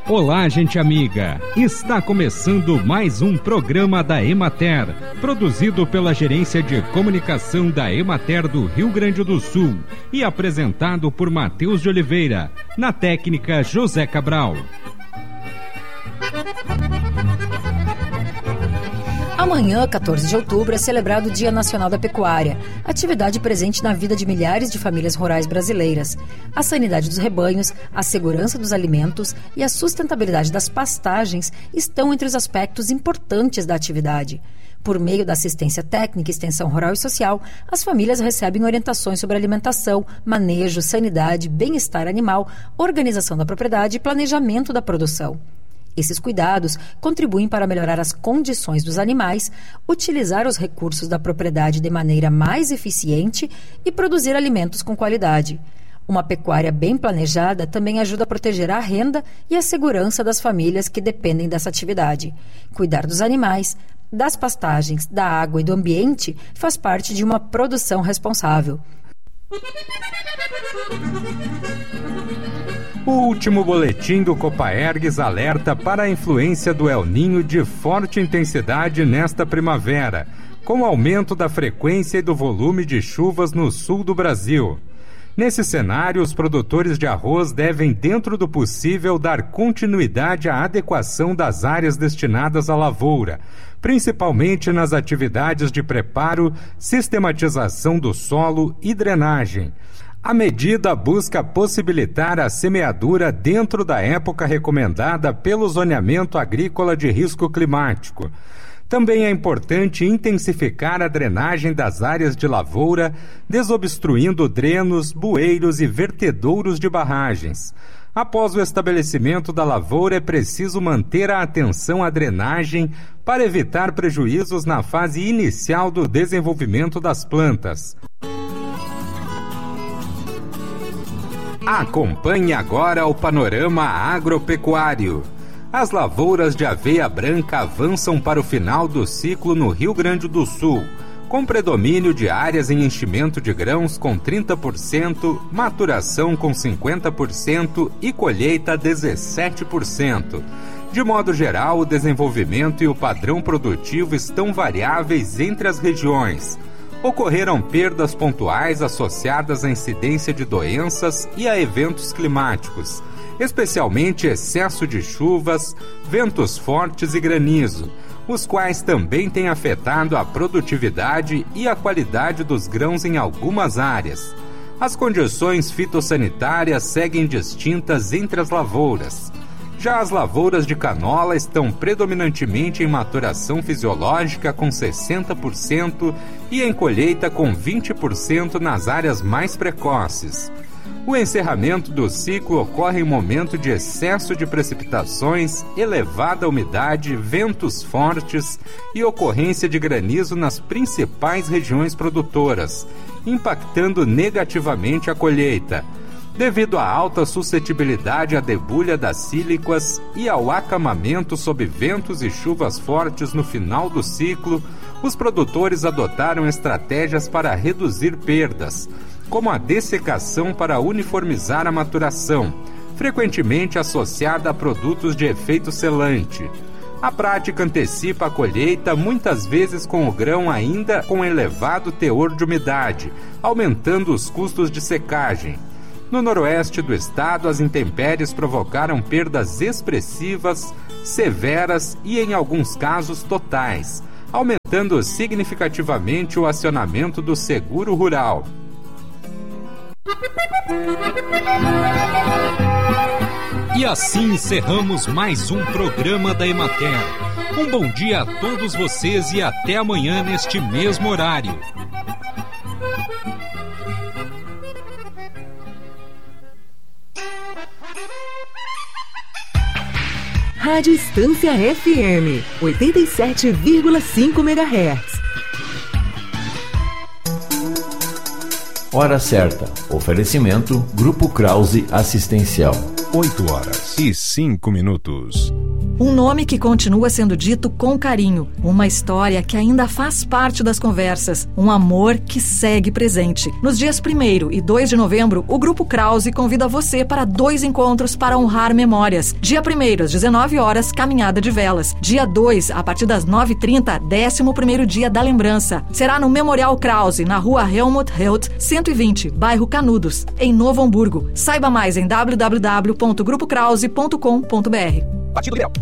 Olá, gente amiga! Está começando mais um programa da Emater, produzido pela Gerência de Comunicação da Emater do Rio Grande do Sul e apresentado por Matheus de Oliveira, na técnica José Cabral. Amanhã, 14 de outubro, é celebrado o Dia Nacional da Pecuária, atividade presente na vida de milhares de famílias rurais brasileiras. A sanidade dos rebanhos, a segurança dos alimentos e a sustentabilidade das pastagens estão entre os aspectos importantes da atividade. Por meio da assistência técnica, extensão rural e social, as famílias recebem orientações sobre alimentação, manejo, sanidade, bem-estar animal, organização da propriedade e planejamento da produção. Esses cuidados contribuem para melhorar as condições dos animais, utilizar os recursos da propriedade de maneira mais eficiente e produzir alimentos com qualidade. Uma pecuária bem planejada também ajuda a proteger a renda e a segurança das famílias que dependem dessa atividade. Cuidar dos animais, das pastagens, da água e do ambiente faz parte de uma produção responsável. O último boletim do Copaergues alerta para a influência do El Niño de forte intensidade nesta primavera, com o aumento da frequência e do volume de chuvas no sul do Brasil. Nesse cenário, os produtores de arroz devem, dentro do possível, dar continuidade à adequação das áreas destinadas à lavoura, principalmente nas atividades de preparo, sistematização do solo e drenagem. A medida busca possibilitar a semeadura dentro da época recomendada pelo zoneamento agrícola de risco climático. Também é importante intensificar a drenagem das áreas de lavoura, desobstruindo drenos, bueiros e vertedouros de barragens. Após o estabelecimento da lavoura, é preciso manter a atenção à drenagem para evitar prejuízos na fase inicial do desenvolvimento das plantas. Acompanhe agora o panorama agropecuário. As lavouras de aveia branca avançam para o final do ciclo no Rio Grande do Sul, com predomínio de áreas em enchimento de grãos com 30%, maturação com 50% e colheita 17%. De modo geral, o desenvolvimento e o padrão produtivo estão variáveis entre as regiões. Ocorreram perdas pontuais associadas à incidência de doenças e a eventos climáticos, especialmente excesso de chuvas, ventos fortes e granizo, os quais também têm afetado a produtividade e a qualidade dos grãos em algumas áreas. As condições fitossanitárias seguem distintas entre as lavouras. Já as lavouras de canola estão predominantemente em maturação fisiológica com 60% e em colheita com 20% nas áreas mais precoces. O encerramento do ciclo ocorre em momento de excesso de precipitações, elevada umidade, ventos fortes e ocorrência de granizo nas principais regiões produtoras, impactando negativamente a colheita. Devido à alta suscetibilidade à debulha das sílicas e ao acamamento sob ventos e chuvas fortes no final do ciclo, os produtores adotaram estratégias para reduzir perdas, como a dessecação para uniformizar a maturação, frequentemente associada a produtos de efeito selante. A prática antecipa a colheita, muitas vezes com o grão ainda com elevado teor de umidade, aumentando os custos de secagem. No noroeste do estado, as intempéries provocaram perdas expressivas, severas e, em alguns casos, totais, aumentando significativamente o acionamento do seguro rural. E assim encerramos mais um programa da Emater. Um bom dia a todos vocês e até amanhã neste mesmo horário. Rádio Estância FM, 87,5 MHz. Hora certa. Oferecimento Grupo Krause Assistencial. 8h05. Um nome que continua sendo dito com carinho, uma história que ainda faz parte das conversas, um amor que segue presente. Nos dias 1º e 2 de novembro, o Grupo Krause convida você para 2 encontros para honrar memórias. Dia 1º, às 19 horas, Caminhada de Velas. Dia 2, a partir das 9h30, 11º Dia da Lembrança. Será no Memorial Krause, na rua Helmut Helt, 120, bairro Canudos, em Novo Hamburgo. Saiba mais em www.grupokrause.com.br. Partido Liberal.